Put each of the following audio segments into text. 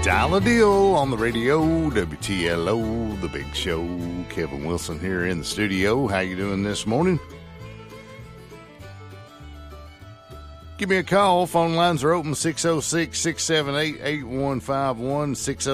Dial a deal on the radio, WTLO, The Big Show. Kevin Wilson here in the studio. How you doing this morning? Give me a call. Phone lines are open, 606-678-8151,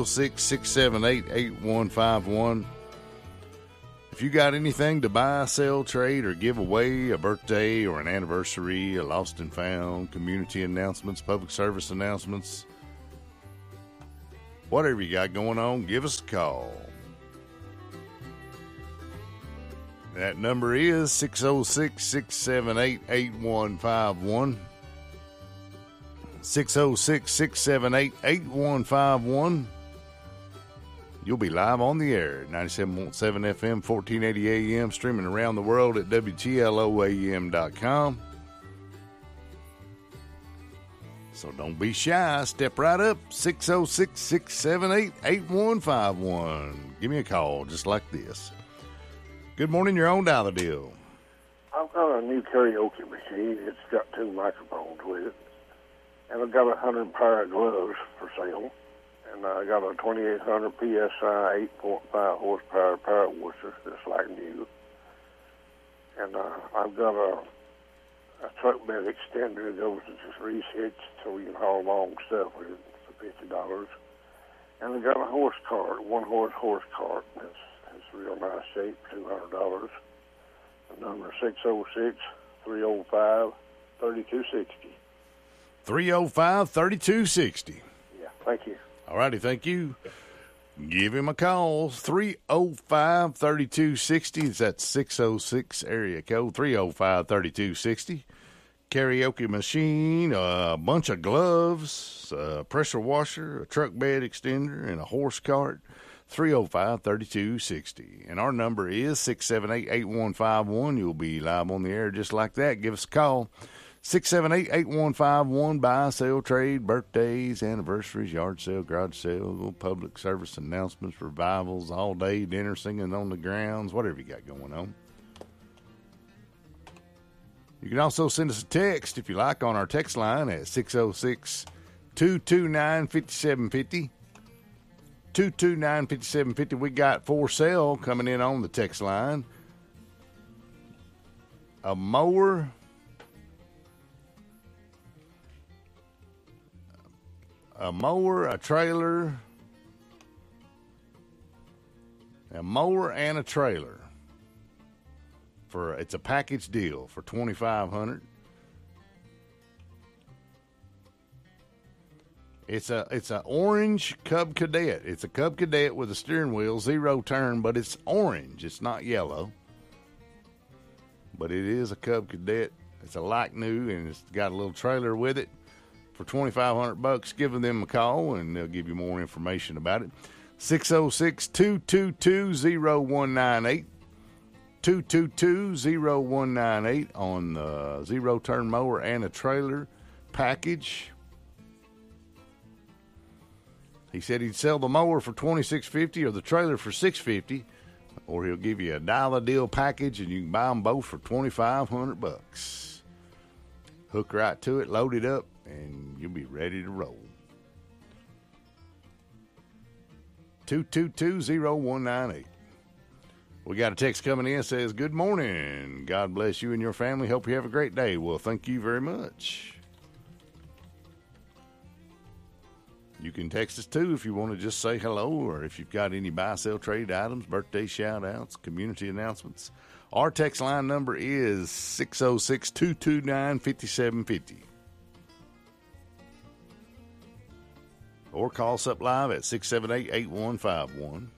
606-678-8151. If you got anything to buy, sell, trade, or give away, a birthday or an anniversary, a lost and found, community announcements, public service announcements, whatever you got going on, give us a call. That number is 606-678-8151. 606-678-8151. You'll be live on the air at 97.7 FM, 1480 AM, streaming around the world at WTLOAM.com. So don't be shy. Step right up, 606-678-8151. Give me a call just like this. Good morning, your own dollar deal. I've got a new karaoke machine. It's got 2 microphones with it. And I've got 100 pair of gloves for sale. And I got a 2800 PSI 8.5 horsepower power washer that's like new. And I've got a truck bed extender that goes to just reach so you can haul long stuff with it for $50. And I got a horse cart, 1-horse horse cart. It's real nice shape, $200. The number 606-305-3260. 305-3260. Yeah, thank you. All righty, thank you. Give him a call, 305-3260. That's 606 area code, 305-3260. Karaoke machine, a bunch of gloves, a pressure washer, a truck bed extender, and a horse cart, 305-3260. And our number is 678-8151. You'll be live on the air just like that. Give us a call. 678-8151, buy, sell, trade, birthdays, anniversaries, yard sale, garage sale, public service announcements, revivals, all day, dinner, singing on the grounds, whatever you got going on. You can also send us a text, if you like, on our text line at 606-229-5750. 229-5750. We got for sale coming in on the text line. A mower, a trailer, and a trailer. It's a package deal for $2,500. It's a orange Cub Cadet. It's a Cub Cadet with a steering wheel, 0 turn, but it's orange. It's not yellow. But it is a Cub Cadet. It's a like new, and it's got a little trailer with it. For $2,500, give them a call, and they'll give you more information about it. 606-222-0198. 222-0198 on the 0-turn mower and a trailer package. He said he'd sell the mower for $2,650 or the trailer for $650, or he'll give you a $1 package, and you can buy them both for $2,500. Hook right to it, load it up, and you'll be ready to roll. 222-0198. We got a text coming in, says, good morning. God bless you and your family. Hope you have a great day. Well, thank you very much. You can text us, too, if you want to just say hello, or if you've got any buy, sell, trade items, birthday shout-outs, community announcements. Our text line number is 606-229-5750. Or call us up live at 678-8151.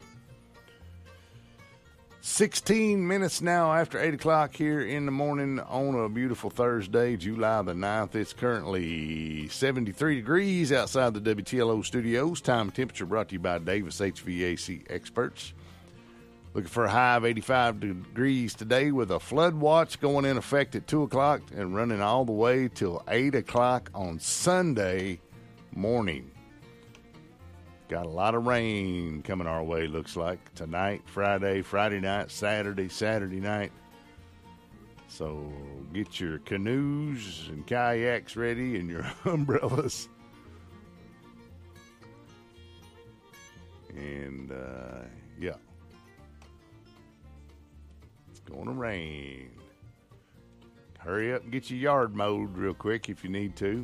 16 minutes now after 8 o'clock here in the morning on a beautiful Thursday, July the 9th. It's currently 73 degrees outside the WTLO studios. Time and temperature brought to you by Davis HVAC Experts. Looking for a high of 85 degrees today with a flood watch going in effect at 2 o'clock and running all the way till 8 o'clock on Sunday morning. Got a lot of rain coming our way, looks like. Tonight, Friday night, Saturday night. So get your canoes and kayaks ready and your umbrellas. And, yeah. It's going to rain. Hurry up and get your yard mowed real quick if you need to.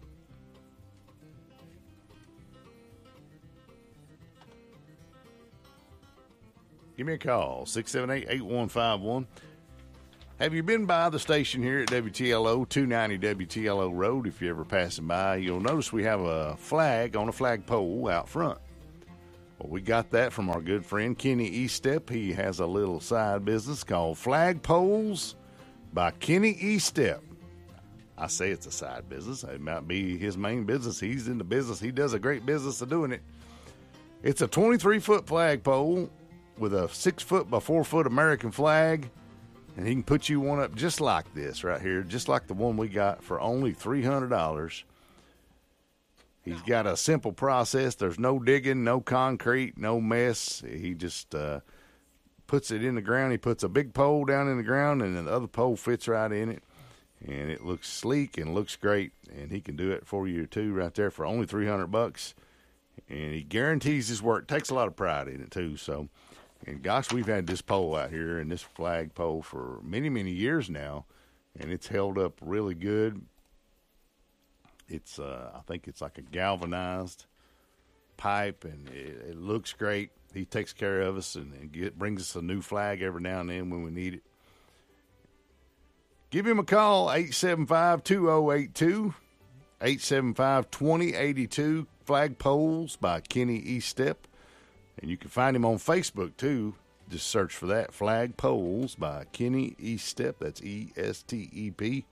Give me a call, 678-8151. Have you been by the station here at WTLO, 290 WTLO Road? If you're ever passing by, you'll notice we have a flag on a flagpole out front. Well, we got that from our good friend Kenny Eastep. He has a little side business called Flagpoles by Kenny Eastep. I say it's a side business. It might be his main business. He's in the business. He does a great business of doing it. It's a 23-foot flagpole with a 6-foot by 4-foot American flag, and he can put you one up just like this right here, just like the one we got for only $300. He's got a simple process. There's no digging, no concrete, no mess. He just puts it in the ground. He puts a big pole down in the ground, and then the other pole fits right in it, and it looks sleek and looks great, and he can do it for you too right there for only $300, and he guarantees his work. Takes a lot of pride in it too, so. And gosh, we've had this pole out here and this flag pole for many, many years now, and it's held up really good. It's, I think it's like a galvanized pipe, and it looks great. He takes care of us and brings us a new flag every now and then when we need it. Give him a call, 875-2082, 875-2082, Flagpoles by Kenny Eastep. And you can find him on Facebook, too. Just search for that, Flagpoles by Kenny Eastep. That's E-S-T-E-P.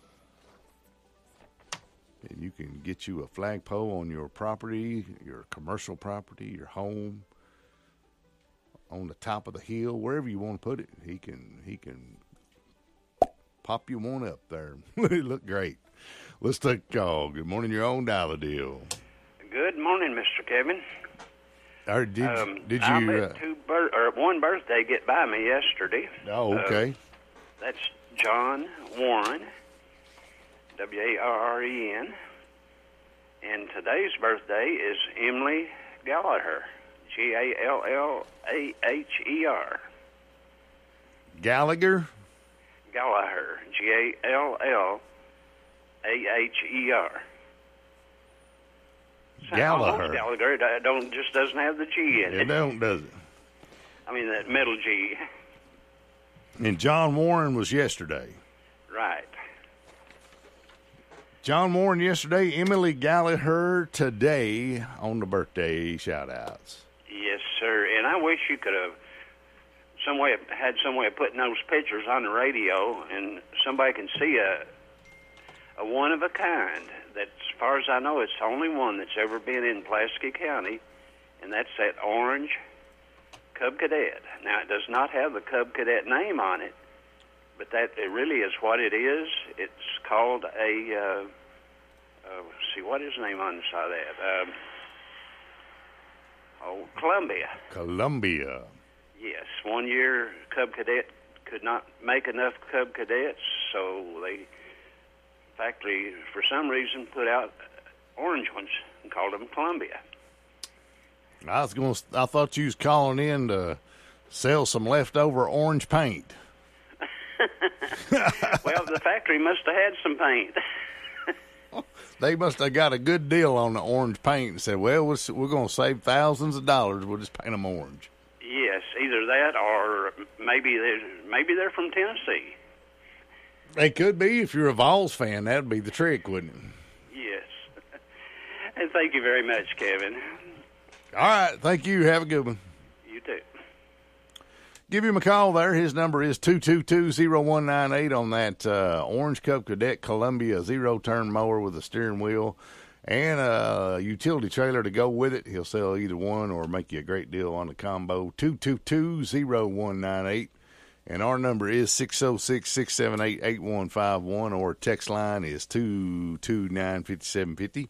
And you can get you a flagpole on your property, your commercial property, your home, on the top of the hill, wherever you want to put it. He can pop you one up there. It look great. Let's take a call. Good morning, your own dollar deal. Good morning, Mr. Kevin. Or did you? I let one birthday get by me yesterday. Oh, okay. That's John Warren, W-A-R-R-E-N, and today's birthday is Emily Gallagher, G-A-L-L-A-H-E-R. Gallagher. G-A-L-L-A-H-E-R. Gallagher. Gallagher just doesn't have the G in it. It don't, does it? I mean, that middle G. And John Warren was yesterday. Right. John Warren yesterday, Emily Gallagher today on the birthday shout-outs. Yes, sir. And I wish you could have had some way of putting those pictures on the radio, and somebody can see a one-of-a-kind. That, as far as I know, it's the only one that's ever been in Pulaski County, and that's that orange Cub Cadet. Now, it does not have the Cub Cadet name on it, but that it really is what it is. It's called a, see, what is the name on the side of that? Columbia. Columbia. Yes, 1 year Cub Cadet could not make enough Cub Cadets, so the factory, for some reason, put out orange ones and called them Columbia. I thought you was calling in to sell some leftover orange paint. Well, the factory must have had some paint. They must have got a good deal on the orange paint and said, well, we're going to save thousands of dollars. We'll just paint them orange. Yes, either that or maybe they're from Tennessee. They could be. If you're a Vols fan, that'd be the trick, wouldn't it? Yes. And thank you very much, Kevin. All right. Thank you. Have a good one. You too. Give him a call there. His number is 222-0198 on that orange Cub Cadet Columbia zero-turn mower with a steering wheel and a utility trailer to go with it. He'll sell either one or make you a great deal on the combo. 222-0198. And our number is 606-678-8151, or text line is 229-5750.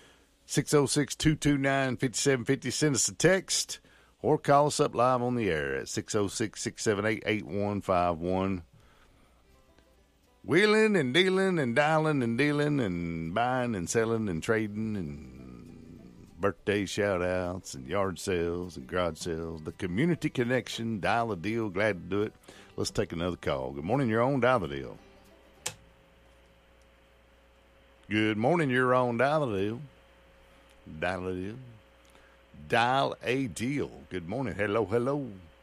606-229-5750. Send us a text or call us up live on the air at 606-678-8151. Wheeling and dealing and dialing and dealing and buying and selling and trading and birthday shout-outs and yard sales and garage sales. The Community Connection, dial a deal, glad to do it. Let's take another call. Good morning, you're on Dial the Deal. Good morning, you're on Dial the Deal. Dial a deal. Dial a deal. Good morning. Hello, hello.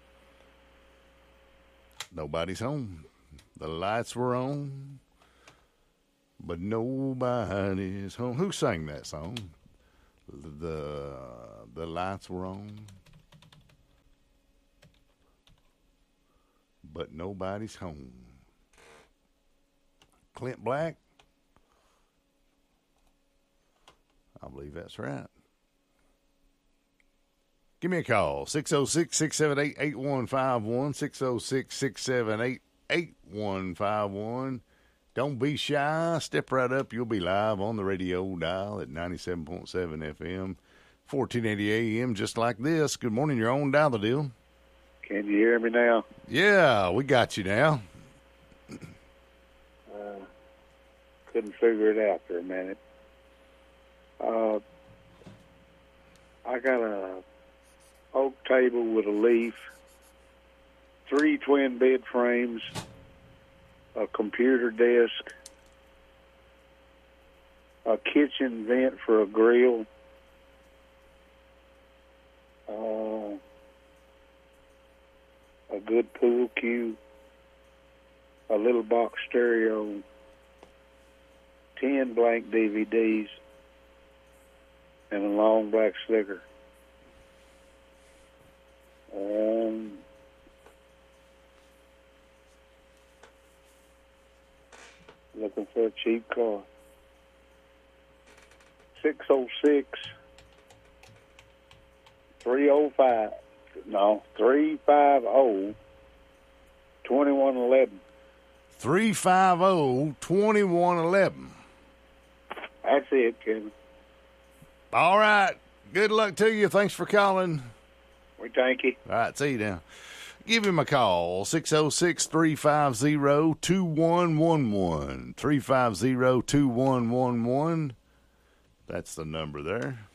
Nobody's home. The lights were on, but nobody's home. Who sang that song? The lights were on, but nobody's home. Clint Black? I believe that's right. Give me a call, 606-678-8151, 606-678-8151. Don't be shy. Step right up. You'll be live on the radio dial at 97.7 FM, 1480 AM, just like this. Good morning. You're on Dial the Deal. Can you hear me now? Yeah, we got you now. Couldn't figure it out for a minute. I got a oak table with a leaf, 3 twin bed frames, a computer desk, a kitchen vent for a grill, a good pool cue, a little box stereo, 10 blank DVDs, and a long black slicker. Looking for a cheap car. 350-2111. 350-2111. That's it, Kevin. All right. Good luck to you. Thanks for calling. We thank you. All right, see you now. Give him a call, 606-350-2111, 350-2111. That's the number there.